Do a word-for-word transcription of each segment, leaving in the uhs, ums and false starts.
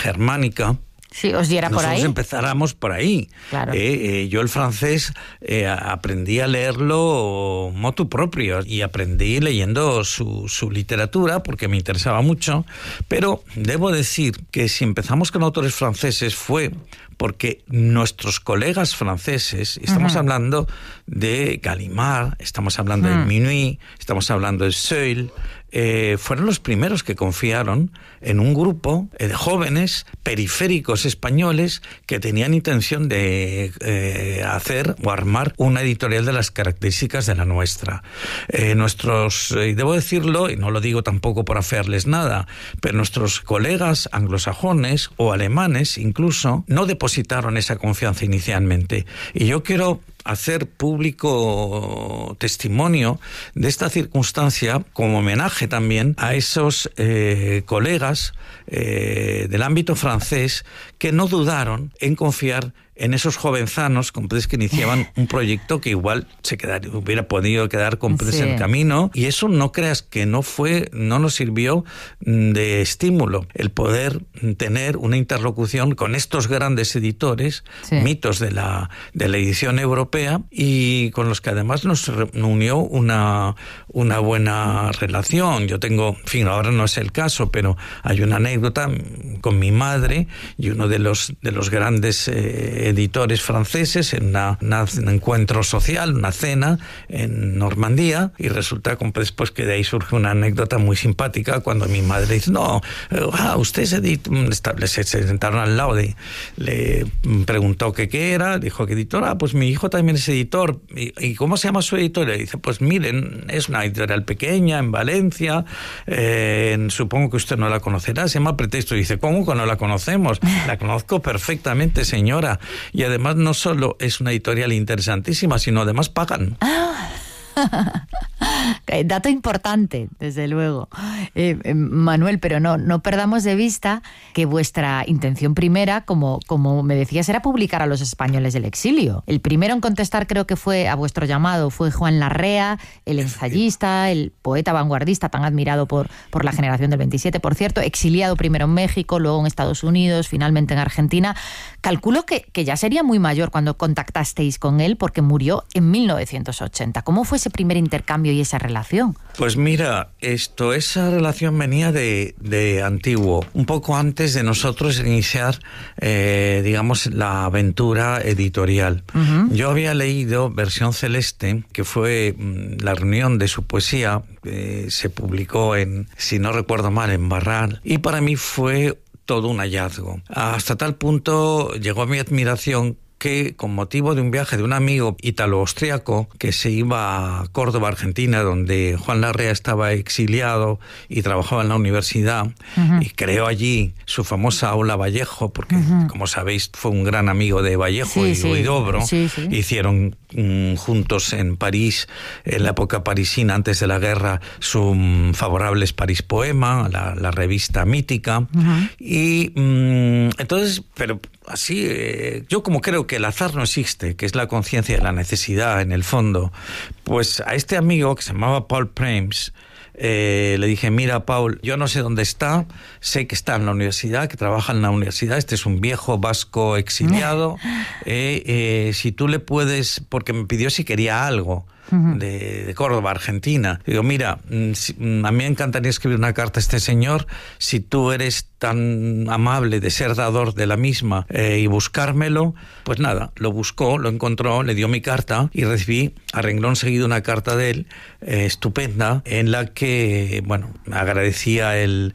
germánica. Sí, os diera por ahí. Nosotros empezáramos por ahí. Claro. Eh, eh, yo el francés eh, aprendí a leerlo motu propio y aprendí leyendo su, su literatura porque me interesaba mucho, pero debo decir que si empezamos con autores franceses fue porque nuestros colegas franceses, estamos uh-huh. hablando de Gallimard, estamos hablando uh-huh. de Minuit, estamos hablando de Seuil, Eh, fueron los primeros que confiaron en un grupo eh, de jóvenes periféricos españoles que tenían intención de eh, hacer o armar una editorial de las características de la nuestra. Eh, nuestros, y eh, debo decirlo, y no lo digo tampoco por afearles nada, pero nuestros colegas anglosajones o alemanes incluso no depositaron esa confianza inicialmente. Y yo quiero hacer público testimonio de esta circunstancia como homenaje también a esos eh, colegas eh, del ámbito francés que no dudaron en confiar en esos jovenzanos compres que iniciaban un proyecto que igual se quedar, hubiera podido quedar compres sí. en el camino, y eso no creas que no fue, no nos sirvió de estímulo el poder tener una interlocución con estos grandes editores, sí. mitos de la, de la edición europea, y con los que además nos unió una, una buena relación. Yo tengo, en fin, ahora no es el caso, pero hay una anécdota con mi madre y uno de los, de los grandes eh, editores franceses en una, una, un encuentro social, una cena en Normandía, y resulta después que de ahí surge una anécdota muy simpática cuando mi madre dice, no, ah, usted es editor, se sentaron al lado, de, le preguntó que qué era, dijo que editor, ah, pues mi hijo también es editor, ¿y, y cómo se llama su editorial? Y dice, pues miren, es una editorial pequeña en Valencia, eh, supongo que usted no la conocerá, se llama Pretexto. Y dice, ¿cómo que no la conocemos? La conozco perfectamente, señora. Y además no solo es una editorial interesantísima, sino además pagan. Ah. Dato importante, desde luego. Eh, eh, Manuel, pero no, no perdamos de vista que vuestra intención primera, como, como me decías, era publicar a los españoles del exilio. El primero en contestar, creo que fue a vuestro llamado, fue Juan Larrea, el ensayista, el poeta vanguardista tan admirado por, por la generación del veintisiete, por cierto, exiliado primero en México, luego en Estados Unidos, finalmente en Argentina. Calculo que, que ya sería muy mayor cuando contactasteis con él, porque murió en mil novecientos ochenta. ¿Cómo fue ese primer intercambio y esa relación? Pues mira, esto, esa relación venía de, de antiguo, un poco antes de nosotros iniciar, eh, digamos, la aventura editorial. Uh-huh. Yo había leído Versión Celeste, que fue mm, la reunión de su poesía, eh, se publicó en, si no recuerdo mal, en Barral, y para mí fue todo un hallazgo. Hasta tal punto llegó a mi admiración que, con motivo de un viaje de un amigo ítalo-austriaco que se iba a Córdoba, Argentina, donde Juan Larrea estaba exiliado y trabajaba en la universidad, uh-huh. y creó allí su famosa Aula Vallejo, porque, uh-huh. como sabéis, fue un gran amigo de Vallejo sí, y sí. Huidobro. Sí, sí. Hicieron mm, juntos en París, en la época parisina, antes de la guerra, su mm, Favorables París Poema, la, la revista mítica. Uh-huh. Y mm, entonces, pero así, eh, yo como creo que el azar no existe, que es la conciencia de la necesidad en el fondo, pues a este amigo que se llamaba Paul Prems, eh, le dije, mira Paul, yo no sé dónde está, sé que está en la universidad, que trabaja en la universidad, este es un viejo vasco exiliado, eh, eh, si tú le puedes, porque me pidió si quería algo de, de Córdoba, Argentina. Digo, mira, si, a mí me encantaría escribir una carta a este señor, si tú eres tan amable de ser dador de la misma eh, y buscármelo, pues nada, lo buscó, lo encontró, le dio mi carta y recibí a renglón seguido una carta de él eh, estupenda, en la que, bueno, agradecía el,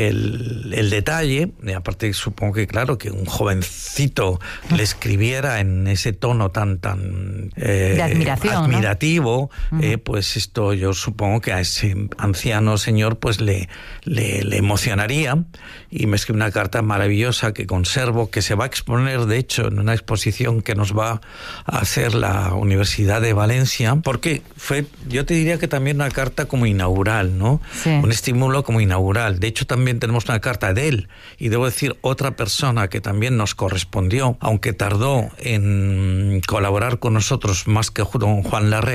el, el detalle, y aparte supongo que, claro, que un jovencito le escribiera en ese tono tan, tan eh, de admiración, admirativo, ¿no? eh, pues esto yo supongo que a ese anciano señor pues le, le, le emocionaría, y me escribe una carta maravillosa que conservo, que se va a exponer de hecho en una exposición que nos va a hacer la Universidad de Valencia, porque fue, yo te diría que también una carta como inaugural, ¿no? Sí. Un estímulo como inaugural. De hecho también tenemos una carta de él, y debo decir otra persona que también nos correspondió, aunque tardó en colaborar con nosotros más que don Juan Larrea,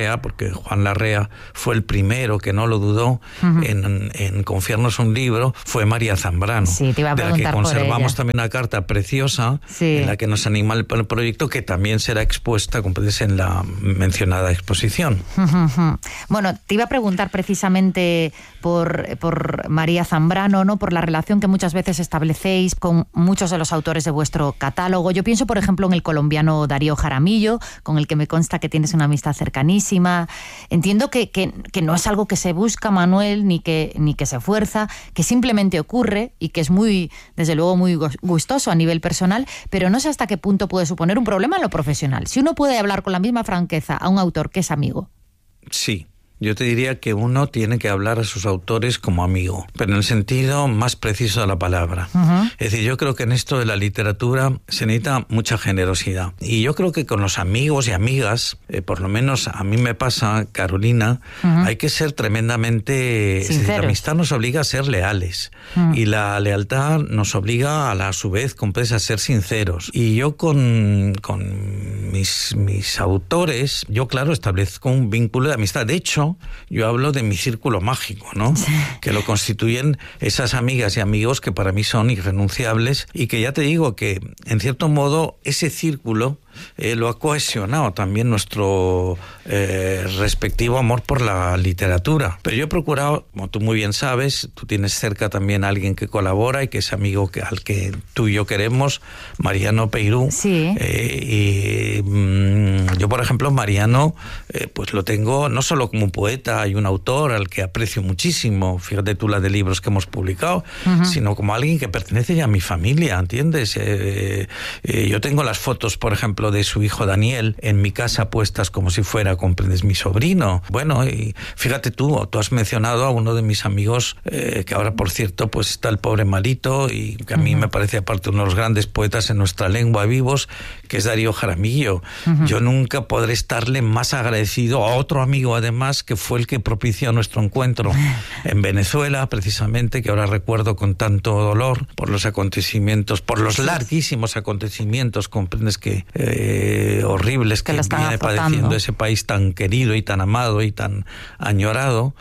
Larrea, porque Juan Larrea fue el primero que no lo dudó uh-huh. en, en confiarnos un libro, fue María Zambrano, sí, te iba a de la que conservamos también una carta preciosa sí. en la que nos anima el, el proyecto, que también será expuesta, como puedes, en la mencionada exposición. Uh-huh. Bueno, te iba a preguntar precisamente por, por María Zambrano, ¿no? Por la relación que muchas veces establecéis con muchos de los autores de vuestro catálogo. Yo pienso, por ejemplo, en el colombiano Darío Jaramillo, con el que me consta que tienes una amistad cercanísima. Entiendo que, que, que no es algo que se busca, Manuel, ni que, ni que se fuerza, que simplemente ocurre y que es muy, desde luego, muy gustoso a nivel personal, pero no sé hasta qué punto puede suponer un problema en lo profesional. Si uno puede hablar con la misma franqueza a un autor que es amigo. Sí. Yo te diría que uno tiene que hablar a sus autores como amigo, pero en el sentido más preciso de la palabra. Uh-huh. Es decir, yo creo que en esto de la literatura se necesita mucha generosidad. Y yo creo que con los amigos y amigas, eh, por lo menos a mí me pasa, Carolina, uh-huh. hay que ser tremendamente... Es decir, la amistad nos obliga a ser leales. Uh-huh. Y la lealtad nos obliga a, la, a su vez, como puedes, a ser sinceros. Y yo con, con mis, mis autores, yo claro, establezco un vínculo de amistad. De hecho, yo hablo de mi círculo mágico, ¿no? Sí. Que lo constituyen esas amigas y amigos que para mí son irrenunciables y que ya te digo que, en cierto modo, ese círculo eh, lo ha cohesionado también nuestro eh, respectivo amor por la literatura. Pero yo he procurado, como tú muy bien sabes, tú tienes cerca también a alguien que colabora y que es amigo que, al que tú y yo queremos, Mariano Peirú. Sí. Eh, y mmm, yo, por ejemplo, Mariano, eh, pues lo tengo no solo como un poeta y un autor al que aprecio muchísimo, fíjate tú la de libros que hemos publicado, uh-huh. sino como alguien que pertenece ya a mi familia, ¿entiendes? Eh, eh, yo tengo las fotos, por ejemplo, de su hijo Daniel en mi casa puestas como si fuera, comprendes, mi sobrino. Bueno, y fíjate tú, tú has mencionado a uno de mis amigos, eh, que ahora, por cierto, pues está el pobre malito y que a mí uh-huh. me parece aparte uno de los grandes poetas en nuestra lengua vivos, que es Darío Jaramillo. Uh-huh. Yo nunca podré estarle más agradecido a otro amigo, además, que fue el que propició nuestro encuentro en Venezuela, precisamente, que ahora recuerdo con tanto dolor por los acontecimientos, por los larguísimos acontecimientos, comprendes, que eh, horribles que, que viene azotando. Padeciendo ese país tan querido y tan amado y tan añorado,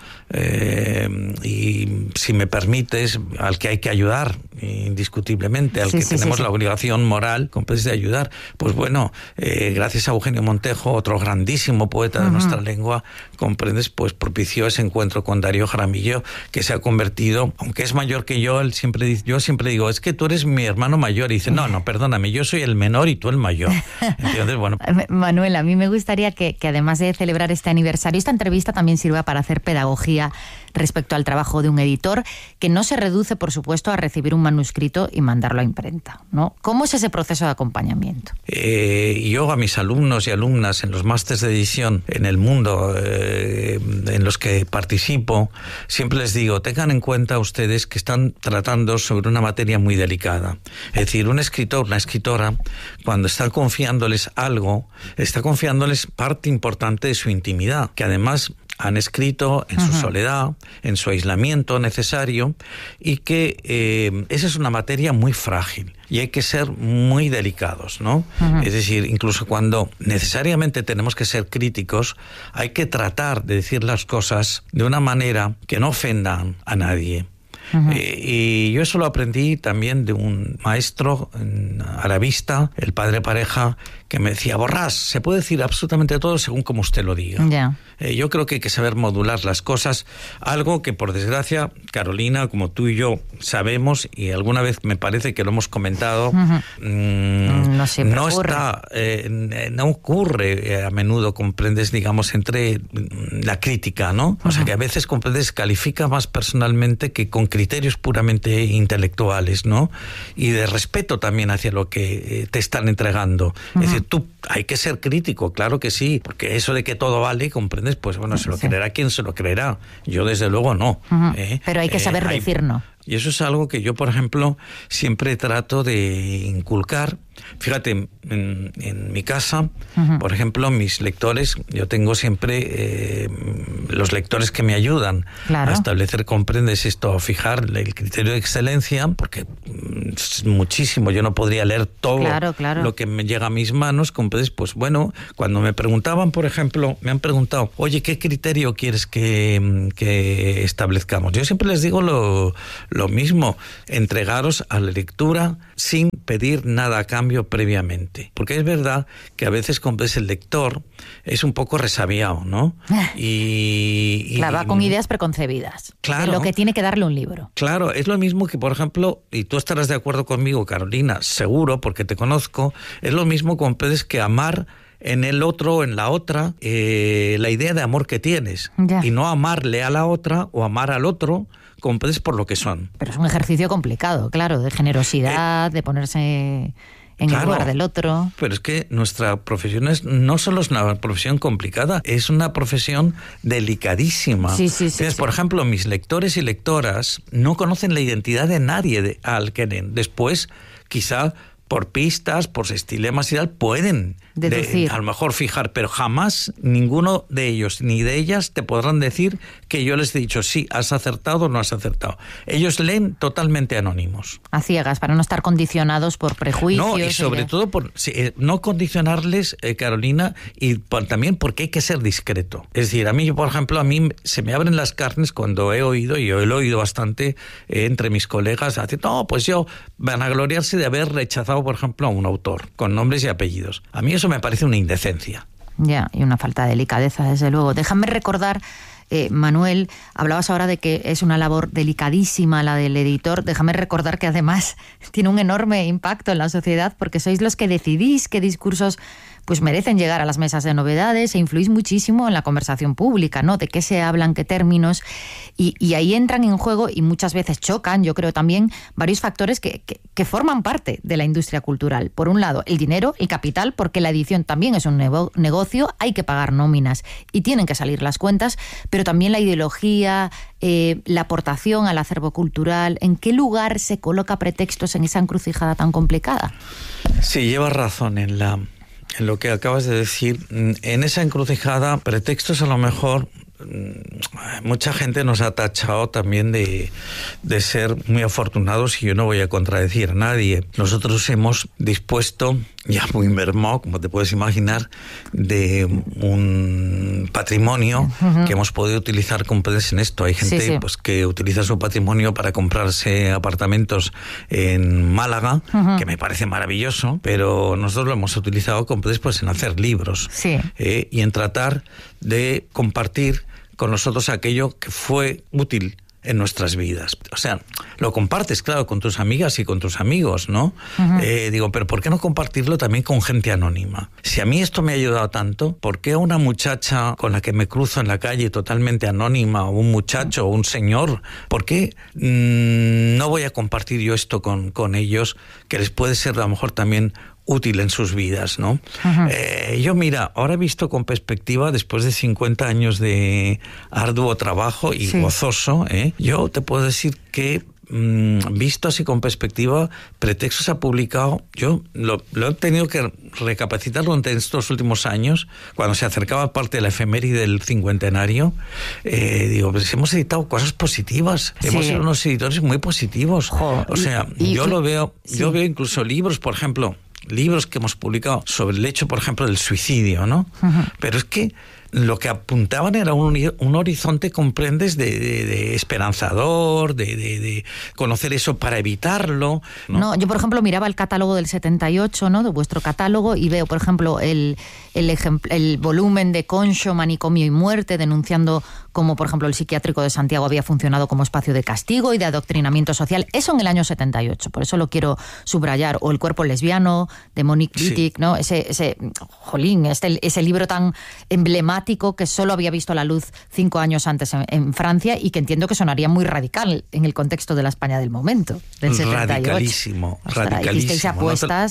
eh, y si me permites, al que hay que ayudar, indiscutiblemente, al sí, que sí, tenemos sí, la sí. obligación moral, comprendes, de ayudar. Pues bueno, eh, gracias a Eugenio Montejo, otro grandísimo poeta uh-huh. de nuestra lengua, comprendes, pues propició ese encuentro con Darío Jaramillo, que se ha convertido, aunque es mayor que yo, él siempre dice, yo siempre digo, es que tú eres mi hermano mayor, y dice, no, no, perdóname, yo soy el menor y tú el mayor. Entonces, bueno. Manuel, a mí me gustaría que, que además de celebrar este aniversario, esta entrevista también sirva para hacer pedagogía respecto al trabajo de un editor, que no se reduce, por supuesto, a recibir un manuscrito y mandarlo a imprenta, ¿no? ¿Cómo es ese proceso de acompañamiento? Eh, yo a mis alumnos y alumnas en los másteres de edición en el mundo eh, en los que participo, siempre les digo, tengan en cuenta ustedes que están tratando sobre una materia muy delicada. Es decir, un escritor, una escritora, cuando está confiándoles algo, está confiándoles parte importante de su intimidad, que además han escrito en uh-huh. su soledad, en su aislamiento necesario, y que eh, esa es una materia muy frágil y hay que ser muy delicados, ¿no? Uh-huh. Es decir, incluso cuando necesariamente tenemos que ser críticos, hay que tratar de decir las cosas de una manera que no ofendan a nadie. Uh-huh. Eh, y yo eso lo aprendí también de un maestro arabista, el padre Pareja, que me decía, Borrás, se puede decir absolutamente todo según como usted lo diga. Yeah. Eh, yo creo que hay que saber modular las cosas, algo que por desgracia, Carolina, como tú y yo sabemos, y alguna vez me parece que lo hemos comentado, uh-huh. mmm, no, no está, eh, no ocurre eh, a menudo, comprendes, digamos, entre la crítica, ¿no? Uh-huh. O sea, que a veces, comprendes, califica más personalmente que con criterios puramente intelectuales, ¿no? Y de respeto también hacia lo que eh, te están entregando. Uh-huh. Es decir, tú hay que ser crítico, claro que sí, porque eso de que todo vale, comprendes, pues bueno, se lo sí. creerá quien se lo creerá. Yo desde luego no. Uh-huh. ¿eh? Pero hay que saber eh, decir hay, no. Y eso es algo que yo, por ejemplo, siempre trato de inculcar, Fíjate, en, en mi casa, uh-huh. por ejemplo, mis lectores, yo tengo siempre eh, los lectores que me ayudan claro. a establecer, comprendes esto, a fijar el criterio de excelencia, porque es muchísimo, yo no podría leer todo claro, claro. lo que me llega a mis manos, comprendes, pues bueno, cuando me preguntaban, por ejemplo, me han preguntado, oye, ¿qué criterio quieres que, que establezcamos? Yo siempre les digo lo, lo mismo, entregaros a la lectura sin pedir nada a cambio previamente. Porque es verdad que a veces, comprendes, el lector es un poco resabiado, ¿no? Y, y claro, va con ideas preconcebidas. Claro. De lo que tiene que darle un libro. Claro, es lo mismo que, por ejemplo, y tú estarás de acuerdo conmigo, Carolina, seguro, porque te conozco, es lo mismo, comprendes, que amar en el otro, en la otra, eh, la idea de amor que tienes. Ya. Y no amarle a la otra o amar al otro, comprendes, por lo que son. Pero es un ejercicio complicado, claro, de generosidad, eh, de ponerse en claro, el lugar del otro. Pero es que nuestra profesión es, no solo es una profesión complicada, es una profesión delicadísima. Sí, sí, sí, Entonces, sí. por ejemplo, mis lectores y lectoras no conocen la identidad de nadie de, al que después, quizá por pistas, por estilemas y tal, pueden deducir. De, a lo mejor fijar, pero jamás ninguno de ellos ni de ellas te podrán decir que yo les he dicho sí, has acertado o no has acertado. Ellos leen totalmente anónimos. A ciegas, para no estar condicionados por prejuicios. No, y sobre y todo por sí, eh, no condicionarles, eh, Carolina, y por, también porque hay que ser discreto. Es decir, a mí, por ejemplo, a mí se me abren las carnes cuando he oído, y yo lo he oído bastante eh, entre mis colegas, decir, no, pues yo, van a gloriarse de haber rechazado, por ejemplo, a un autor, con nombres y apellidos. A mí eso me parece una indecencia. Ya, y una falta de delicadeza, desde luego. Déjame recordar, eh, Manuel, hablabas ahora de que es una labor delicadísima la del editor. Déjame recordar que además tiene un enorme impacto en la sociedad, porque sois los que decidís qué discursos pues merecen llegar a las mesas de novedades e influís muchísimo en la conversación pública, ¿no? De qué se hablan, qué términos, y, y ahí entran en juego y muchas veces chocan, yo creo también, varios factores que, que, que forman parte de la industria cultural. Por un lado, el dinero, el capital, porque la edición también es un nego- negocio, hay que pagar nóminas y tienen que salir las cuentas, pero también la ideología, eh, la aportación al acervo cultural. ¿En qué lugar se coloca Pretextos en esa encrucijada tan complicada? Sí, llevas razón en la... En lo que acabas de decir, en esa encrucijada, Pretextos a lo mejor, mucha gente nos ha tachado también de, de ser muy afortunados, y yo no voy a contradecir a nadie. Nosotros hemos dispuesto, ya muy mermado, como te puedes imaginar, de un patrimonio uh-huh. que hemos podido utilizar, comprendes, en esto. Hay gente sí, sí. Pues, que utiliza su patrimonio para comprarse apartamentos en Málaga, uh-huh. que me parece maravilloso, pero nosotros lo hemos utilizado, comprendes, pues, en hacer libros sí. eh, y en tratar de compartir con nosotros aquello que fue útil en nuestras vidas. O sea, lo compartes, claro, con tus amigas y con tus amigos, ¿no? Uh-huh. Eh, digo, pero ¿por qué no compartirlo también con gente anónima? Si a mí esto me ha ayudado tanto, ¿por qué a una muchacha con la que me cruzo en la calle totalmente anónima, o un muchacho, o un señor, ¿por qué mmm, no voy a compartir yo esto con, con ellos, que les puede ser a lo mejor también útil en sus vidas, ¿no? Uh-huh. Eh, yo, mira, ahora he visto con perspectiva, después de cincuenta años de arduo trabajo y sí. gozoso, ¿eh? Yo te puedo decir que mmm, visto así con perspectiva, Pretextos ha publicado, yo lo, lo he tenido que recapacitar durante estos últimos años, cuando se acercaba parte de la efeméride del cincuentenario, eh, digo, pues hemos editado cosas positivas, sí. hemos sido unos editores muy positivos. Jo, o sea, y, y, yo y, lo veo, sí. yo veo incluso libros, por ejemplo, libros que hemos publicado sobre el hecho, por ejemplo, del suicidio, ¿no? Uh-huh. Pero es que lo que apuntaban era un, un horizonte, comprendes, de, de, de esperanzador, de, de, de conocer eso para evitarlo, ¿no? No, yo, por ejemplo, miraba el catálogo del setenta y ocho, ¿no?, de vuestro catálogo, y veo, por ejemplo, el, el, ejempl- el volumen de Concho, Manicomio y Muerte, denunciando cómo, por ejemplo, el psiquiátrico de Santiago había funcionado como espacio de castigo y de adoctrinamiento social. Eso en el año setenta y ocho, por eso lo quiero subrayar. O El cuerpo lesbiano, de Monique Wittig, sí. ¿no? Ese, ese, jolín, este, ese libro tan emblemático que solo había visto la luz cinco años antes en, en Francia, y que entiendo que sonaría muy radical en el contexto de la España del momento, del setenta y ocho. Radicalísimo, Ostras, radicalísimo. Hicisteis apuestas...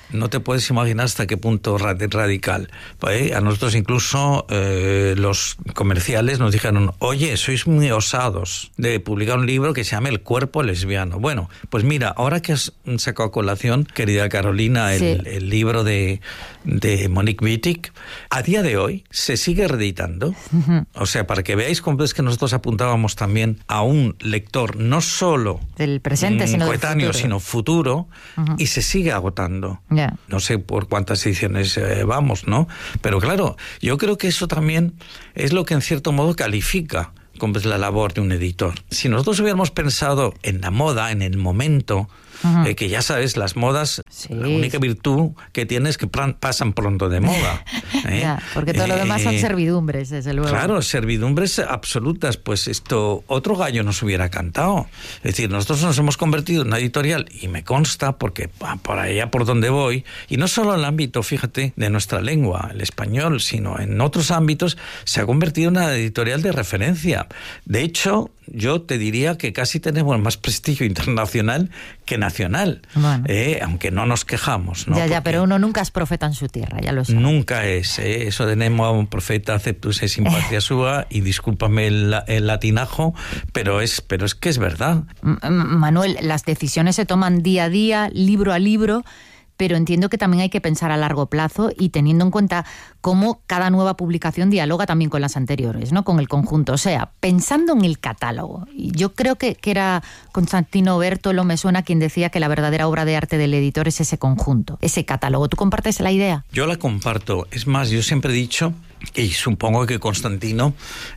no te puedes imaginar hasta qué punto radical. ¿Eh? A nosotros incluso eh, los comerciales nos dijeron, oye, sois muy osados de publicar un libro que se llama El cuerpo lesbiano. Bueno, pues mira, ahora que has sacado a colación, querida Carolina, el, sí. el libro de, de Monique Wittig, a día de hoy se sigue reeditando. Uh-huh. O sea, para que veáis cómo es que nosotros apuntábamos también a un lector no solo del presente, mmm, sino coetáneo, del futuro. sino futuro, uh-huh. y se sigue agotando. Yeah. No sé por cuántas ediciones eh, vamos, ¿no? Pero claro, yo creo que eso también es lo que en cierto modo califica como es la labor de un editor. Si nosotros hubiéramos pensado en la moda, en el momento, uh-huh. eh, que ya sabes, las modas, sí. la única virtud que tienen es que plan, pasan pronto de moda. ¿eh? Ya, porque todo eh, lo demás son servidumbres, desde luego. Claro, servidumbres absolutas. Pues esto, otro gallo nos hubiera cantado. Es decir, nosotros nos hemos convertido en una editorial, y me consta, porque por allá por donde voy, y no solo en el ámbito, fíjate, de nuestra lengua, el español, sino en otros ámbitos, se ha convertido en una editorial de referencia. De hecho, yo te diría que casi tenemos más prestigio internacional que nacional, bueno. eh, aunque no nos quejamos, ¿no? Ya, ya, Porque pero uno nunca es profeta en su tierra, ya lo sabes. Nunca es, eh, eso de nemo un profeta aceptus es simpatia sua, y discúlpame el, el latinajo, pero es, pero es que es verdad. Manuel, las decisiones se toman día a día, libro a libro, pero entiendo que también hay que pensar a largo plazo y teniendo en cuenta cómo cada nueva publicación dialoga también con las anteriores, ¿no? Con el conjunto. O sea, pensando en el catálogo. Yo creo que, que era Constantino Bertolo, me suena, quien decía que la verdadera obra de arte del editor es ese conjunto, ese catálogo. ¿Tú compartes la idea? Yo la comparto. Es más, yo siempre he dicho, y supongo que Constantino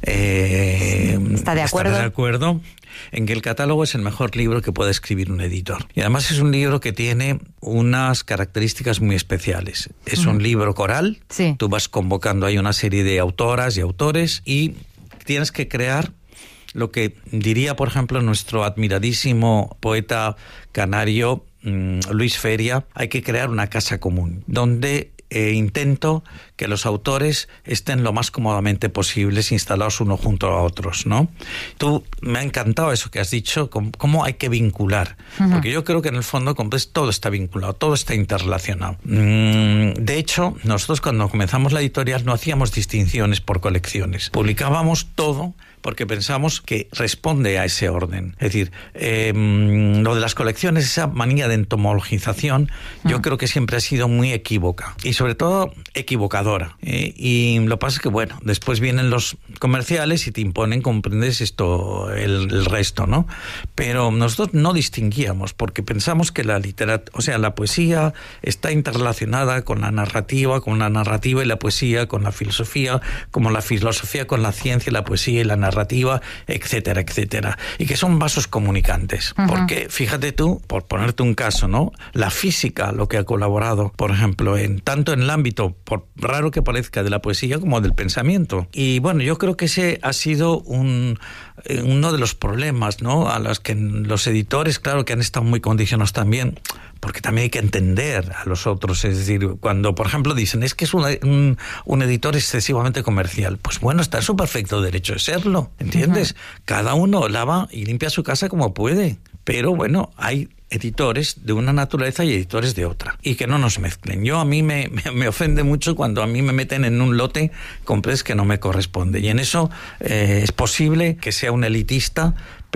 eh, ¿Está de acuerdo? estará de acuerdo, en que el catálogo es el mejor libro que puede escribir un editor. Y además es un libro que tiene unas características muy especiales. Es uh-huh. un libro coral, sí. tú vas convocando ahí una serie de autoras y autores y tienes que crear lo que diría, por ejemplo, nuestro admiradísimo poeta canario mmm, Luis Feria, hay que crear una casa común, donde Eh, intento que los autores estén lo más cómodamente posibles instalados uno junto a otros, ¿no? Tú, me ha encantado eso que has dicho, cómo, cómo hay que vincular, uh-huh. porque yo creo que en el fondo pues, todo está vinculado, todo está interrelacionado. Mm, de hecho, nosotros cuando comenzamos la editorial no hacíamos distinciones por colecciones, publicábamos todo porque pensamos que responde a ese orden. Es decir, eh, lo de las colecciones, esa manía de entomologización, uh-huh. yo creo que siempre ha sido muy equívoca y sobre todo equivocadora. ¿eh? Y lo que pasa es que, bueno, después vienen los comerciales y te imponen, comprendes esto, el, el resto, ¿no? Pero nosotros no distinguíamos porque pensamos que la literatura, o sea, la poesía está interrelacionada con la narrativa, con la narrativa y la poesía, con la filosofía, como la filosofía con la ciencia, la poesía y la narrativa. narrativa, etcétera, etcétera, y que son vasos comunicantes, uh-huh. porque fíjate tú, por ponerte un caso, ¿no? La física, lo que ha colaborado, por ejemplo, en tanto en el ámbito, por raro que parezca, de la poesía como del pensamiento, y bueno, yo creo que ese ha sido un uno de los problemas, ¿no? A los que los editores, claro, que han estado muy condicionados también, porque también hay que entender a los otros, es decir, cuando, por ejemplo, dicen, es que es un, un, un editor excesivamente comercial, pues bueno, está en su perfecto derecho de serlo, ¿entiendes? Uh-huh. Cada uno lava y limpia su casa como puede, pero bueno, hay editores de una naturaleza y editores de otra, y que no nos mezclen. Yo a mí me, me, me ofende mucho cuando a mí me meten en un lote, compres, que no me corresponde, y en eso eh, es posible que sea un elitista,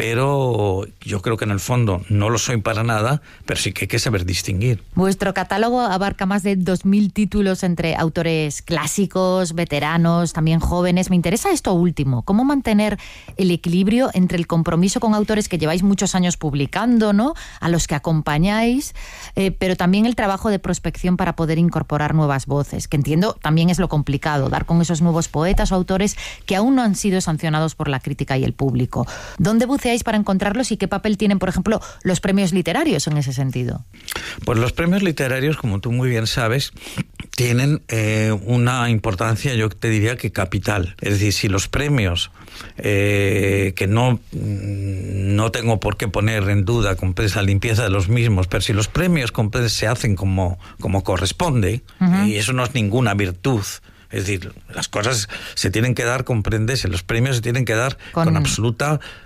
pero yo creo que en el fondo no lo soy para nada, pero sí que hay que saber distinguir. Vuestro catálogo abarca más de dos mil títulos entre autores clásicos, veteranos, también jóvenes. Me interesa esto último, cómo mantener el equilibrio entre el compromiso con autores que lleváis muchos años publicando, ¿no?, a los que acompañáis, eh, pero también el trabajo de prospección para poder incorporar nuevas voces, que entiendo también es lo complicado, dar con esos nuevos poetas o autores que aún no han sido sancionados por la crítica y el público. ¿Dónde para encontrarlos y qué papel tienen, por ejemplo, los premios literarios en ese sentido? Pues los premios literarios, como tú muy bien sabes, tienen eh, una importancia, yo te diría que capital. Es decir, si los premios, eh, que no, no tengo por qué poner en duda la limpieza de los mismos, pero si los premios se hacen como, como corresponde, uh-huh. y eso no es ninguna virtud. Es decir, las cosas se tienen que dar, comprendes, los premios se tienen que dar con, con absoluta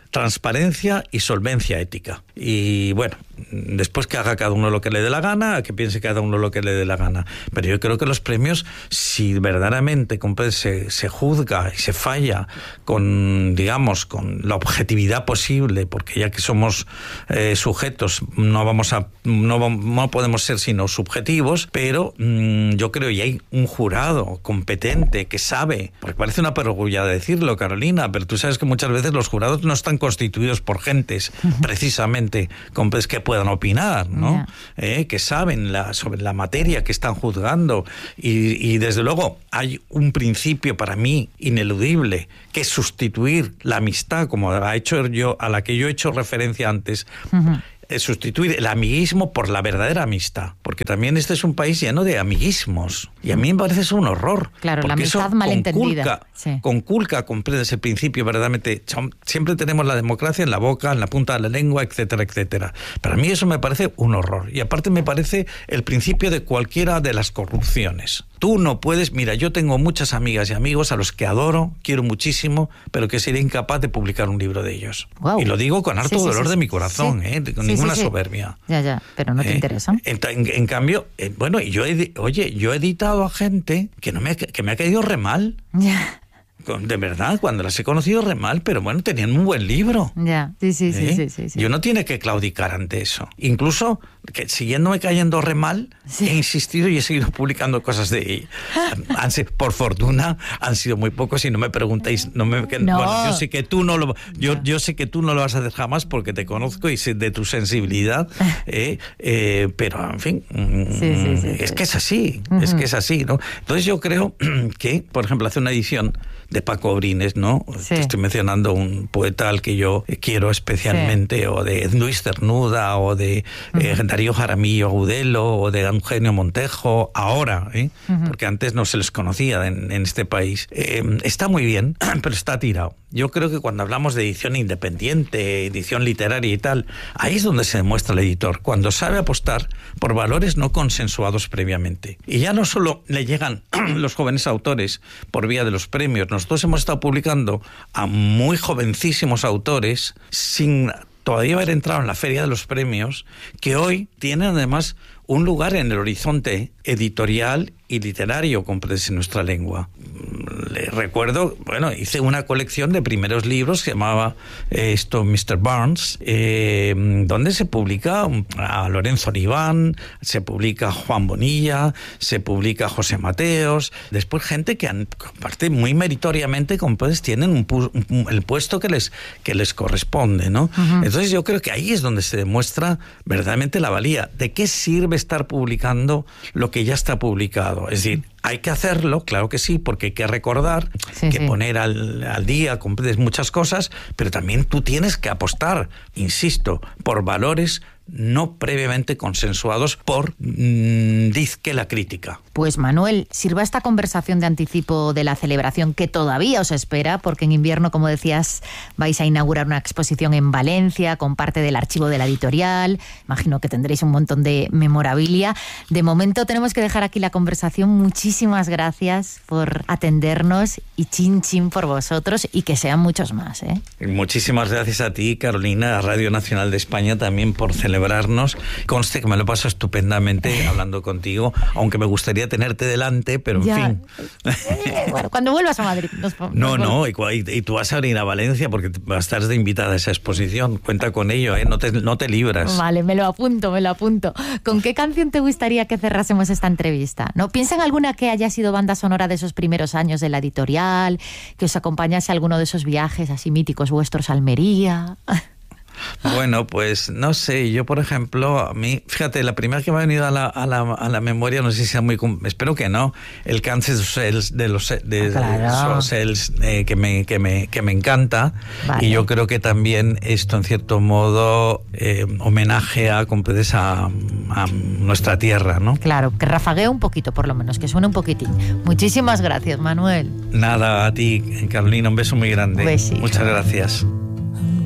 transparencia y solvencia ética. Y bueno, después que haga cada uno lo que le dé la gana, que piense cada uno lo que le dé la gana. Pero yo creo que los premios, si verdaderamente se, se juzga y se falla con, digamos, con la objetividad posible, porque ya que somos eh, sujetos, no vamos a, no, no podemos ser sino subjetivos, pero mmm, yo creo que hay un jurado competente que sabe, porque parece una perogrullada decirlo, Carolina, pero tú sabes que muchas veces los jurados no están constituidos por gentes precisamente con, pues, que puedan opinar, ¿no? Yeah. Eh, que saben la, sobre la materia que están juzgando y, y desde luego hay un principio para mí ineludible que es sustituir la amistad, como ha hecho yo, a la que yo he hecho referencia antes. Uh-huh. Sustituir el amiguismo por la verdadera amistad, porque también este es un país lleno de amiguismos y a mí me parece eso un horror. Claro, la amistad malentendida. Sí. Conculca, comprendes el principio verdaderamente. Siempre tenemos la democracia en la boca, en la punta de la lengua, etcétera, etcétera. Para mí eso me parece un horror y aparte me parece el principio de cualquiera de las corrupciones. Tú no puedes, mira, yo tengo muchas amigas y amigos a los que adoro, quiero muchísimo, pero que sería incapaz de publicar un libro de ellos. Wow. Y lo digo con harto sí, dolor sí, de mi corazón, sí. ¿eh? Con sí, ninguna sí, sí. soberbia. Ya, ya, pero no te eh, interesa. En, en, en cambio, eh, bueno, yo he, oye, yo he editado a gente que no me, que me ha caído re mal. Ya. De verdad, cuando las he conocido re mal, pero bueno, tenían un buen libro. Ya, sí, sí, ¿Eh? sí, sí, sí, sí. Yo no tiene que claudicar ante eso. Incluso, que siguiéndome cayendo re mal, sí. he insistido y he seguido publicando cosas de ella. Han, por fortuna, han sido muy pocos y no me preguntéis, no me, que, no. Bueno, yo sé que tú no lo, yo, no. yo sé que tú no lo vas a hacer jamás porque te conozco y sé de tu sensibilidad, eh, eh, pero en fin, sí, sí, sí, es sí. que es así, uh-huh. es que es así, ¿no? Entonces yo creo que, por ejemplo, hace una edición de Paco Brines, ¿no? Sí. Te estoy mencionando un poeta al que yo quiero especialmente, sí. o de Luis Cernuda, o de uh-huh. eh, Darío Jaramillo Agudelo, o de Eugenio Montejo, ahora, ¿eh? Uh-huh. Porque antes no se les conocía en, en este país. Eh, está muy bien, pero está tirado. Yo creo que cuando hablamos de edición independiente, edición literaria y tal, ahí es donde se demuestra el editor, cuando sabe apostar por valores no consensuados previamente. Y ya no solo le llegan los jóvenes autores por vía de los premios, nosotros hemos estado publicando a muy jovencísimos autores sin todavía haber entrado en la feria de los premios, que hoy tienen además un lugar en el horizonte editorial y literario, comprendes, en nuestra lengua. Le recuerdo, bueno, hice una colección de primeros libros que se llamaba eh, esto mister Barnes, eh, donde se publica a Lorenzo Oliván, se publica Juan Bonilla, se publica José Mateos, después gente que, han, aparte muy meritoriamente, comprendes, tienen un, un, el puesto que les, que les corresponde, ¿no? Uh-huh. Entonces yo creo que ahí es donde se demuestra verdaderamente la valía. ¿De qué sirve estar publicando lo que ya está publicado? Es decir, hay que hacerlo, claro que sí, porque hay que recordar, sí, que sí. poner al, al día, comprendes muchas cosas, pero también tú tienes que apostar, insisto, por valores no previamente consensuados por mmm, dizque la crítica. Pues Manuel, sirva esta conversación de anticipo de la celebración que todavía os espera, porque en invierno, como decías, vais a inaugurar una exposición en Valencia con parte del archivo de la editorial. Imagino que tendréis un montón de memorabilia. De momento tenemos que dejar aquí la conversación. Muchísimas gracias por atendernos y chin chin por vosotros y que sean muchos más, ¿eh? Muchísimas gracias a ti, Carolina, a Radio Nacional de España también por celebrar celebrarnos. Conste que me lo paso estupendamente hablando contigo, aunque me gustaría tenerte delante, pero en ya. fin. Eh, bueno, cuando vuelvas a Madrid. Nos, nos no, no, y, y tú vas a venir a Valencia porque vas a estar de invitada a esa exposición. Cuenta con ello, ¿eh? No te, no te libras. Vale, me lo apunto, me lo apunto. ¿Con qué canción te gustaría que cerrásemos esta entrevista? ¿No? Piensa en alguna que haya sido banda sonora de esos primeros años de la editorial, que os acompañase a alguno de esos viajes así míticos vuestros a Almería. Bueno, pues no sé, yo por ejemplo, a mí, fíjate, la primera que me ha venido a la, a la, a la memoria, no sé si sea muy, espero que no, el Kansas Cells de los de, claro. los Cells, eh, que me que me que me encanta, vale. Y yo creo que también esto en cierto modo eh, homenaje a, a, a nuestra tierra, ¿no? Claro, que rafaguee un poquito por lo menos, que suene un poquitín. Muchísimas gracias, Manuel. Nada, a ti, Carolina, un beso muy grande. Besito. Muchas gracias.